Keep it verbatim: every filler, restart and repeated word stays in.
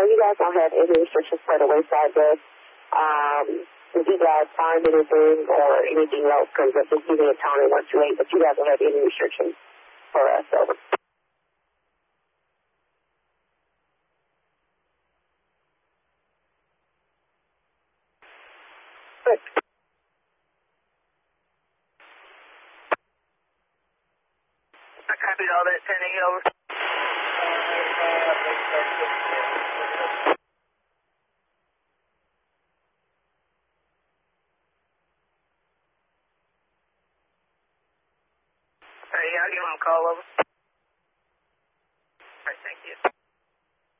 you guys don't have any restrictions for the wayside bus. Um, if you guys find anything or anything else, because I'm just giving a time at one two eight, but you guys don't have any restrictions for us, over. Good. I copied all that, sending it over. All right, yeah, I'll give him a call over. All right, thank you.